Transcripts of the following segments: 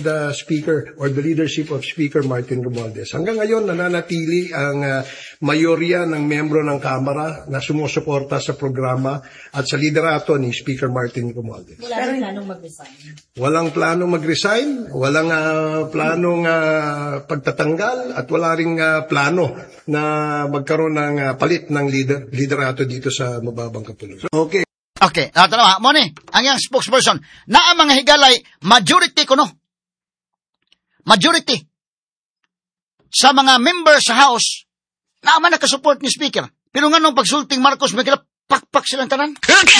the Speaker or the leadership of Speaker Martin Romualdez. Hanggang ngayon, nananatili ang mayorya ng membro ng Kamara na sumusuporta sa programa at sa liderato ni Speaker Martin Romualdez. Wala rin planong mag-resign? Walang planong mag-resign, walang planong pagtatanggal, at wala ring plano na magkaroon ng palit ng liderato dito sa mababang kapulutan. Okay. Okay, tanawa mo ni ang yang spokesperson na ang mga higalay majority kuno. Majority sa mga members sa House na man nakasupport ni Speaker. Pero nga nung pagsulting Marcos may kila pakpak silang tanan.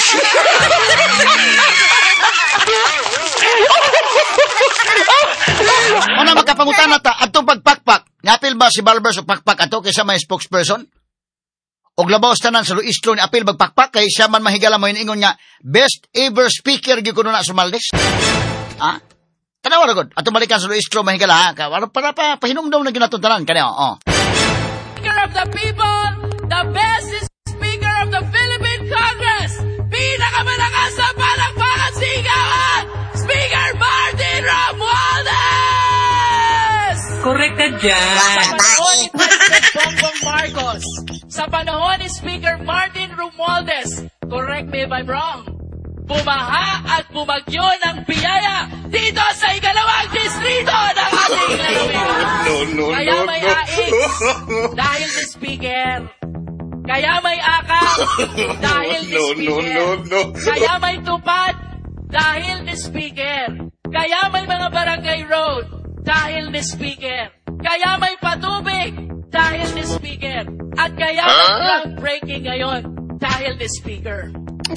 Ano makapangutan nata atong pagpakpak. Napil ba si Barbers o pakpak ato kaysa may spokesperson? Og labaw tanan sa Luistro ni apil bagpakpak kay siya man mahigala mo ingon nga best ever speaker gyud kuno na sa Romualdez. Ha? Tanawa ra gud. Ato balikan sa Luistro mahigala ha. Para pahinumdom na ginaton tanan kani oh. Speaker of the people, the best speaker of the Philippine Congress. Pinakamalakas sa palakpakan sigawan, Speaker Martin Romualdez! Correct ka dyan. Sa panahon ni President Bongbong Marcos, sa panahon ni Speaker Martin Romualdez, correct me if I'm wrong, bumaha at bumagyo ng biyaya dito sa ikalawang distrito ng ating lalawigan. Kaya may AX dahil ni Speaker. Kaya may AKAP dahil ni Speaker. Kaya may tupad dahil ni Speaker. Kaya may mga barangay road dahil ni Speaker. Kaya may patubig dahil ni Speaker. At kaya may groundbreaking ngayon dahil ni Speaker.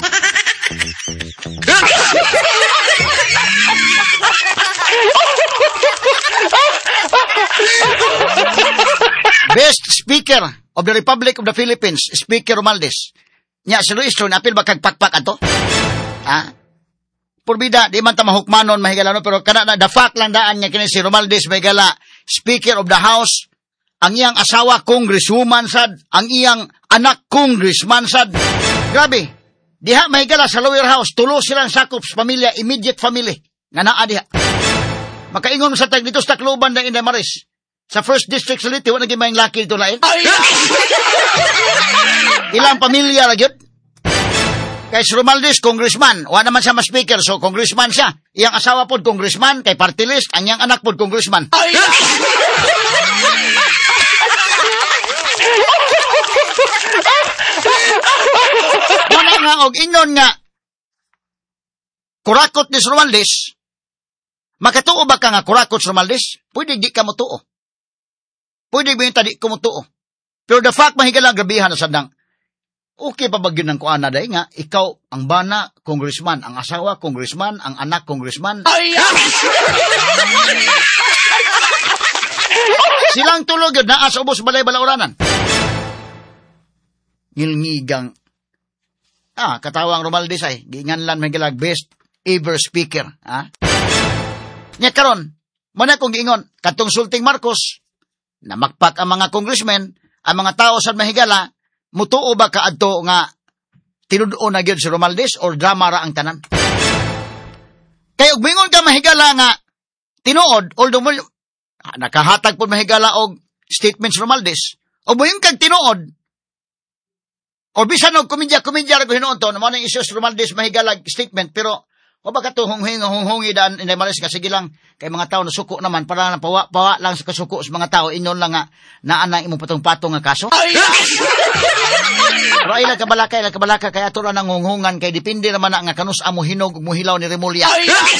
Best Speaker of the Republic of the Philippines, Speaker Romualdez. Nya si Luistro napil ba kag pakpak ato? Ha? Purbida di man ta mahukmanon mahigala no pero kana na the fact lang daan nya kini si Romualdez mahigala Speaker of the House, ang iyang asawa congresswoman sad, ang iyang anak congressman sad. Grabe. Diha mahigala sa lower house, tulo silang sakop sa pamilya, immediate family nga naa diha. Makaingon sa tag dito sa Tacloban na Inday Maris. Sa first district sa Liti, wala naging mayang laki dito lain. Ilang pamilya ra gyud. Kay si Romualdez, congressman. Wala naman siya ma-speaker, so congressman siya. Iyang asawa pod congressman, kay party list, ang iyang anak pod congressman. Wala nga, og ingon nga, kurakot ni Romualdez, makatuo ba ka nga kurakot si Romualdez? Pwede di ka mo tuo. Pwede ba yung tadi ko mo tuo. Pero the fact mahigala grabihan na sadang, okay pa ba yun ng kuana dahi nga, ikaw ang bana, congressman, ang asawa, congressman, ang anak, congressman. Silang tulog yun, naas ubos balay balauranan. Ngilngigang, katawang Romualdez ay, ginganlan mahigala best ever speaker. Nya karon, muna kong giingon, katong sulting Marcos, na makpak ang mga congressmen, ang mga tao sa mahigala, mutuo ba ka adto nga tinudo na gyud si Romualdez or drama ra ang tanan? Kay og mingon ka mahigala nga tinuod, although nakahatag pud mahigala og statements Romualdez, o moyong kag tinuod, o bisan og komedya ra ko hinuon to, mo nang issues Romualdez mahigala statement, pero o baka to hunghungi daan Inday Maris nga sige lang kay mga tao nasuko naman para na pawa lang sa kasuko sa mga tao inyon lang nga naanang imong patong-patong nga kaso. Pero ay kabalaka kay ato ra nang hunghungan kay depende naman na nga kanus amo hinog mo hilaw ni Remulla.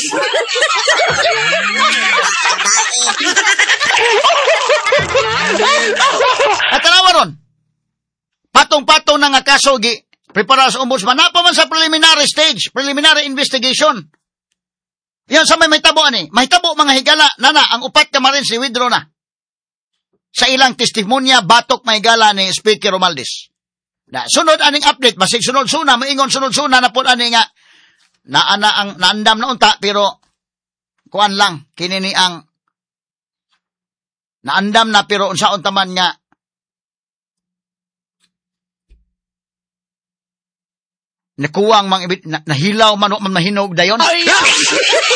At tanawa ron. Patong-patong na nga kaso gi prepara sa ombudsman, napaman sa preliminary stage, preliminary investigation. Yan sa may tabo ani. May tabo mga higala, nana, ang upat ka marin si withdraw na. Sa ilang testimonya, batok may higala ni Speaker Romualdez. Sunod aning update, basig sunod-suna, maingon sunod-suna na po ani nga, naandam na unta, pero, kuan lang, kinini ang, naandam na, pero unsaon taman nga, nakuwang nahilaw man mahinog dayon.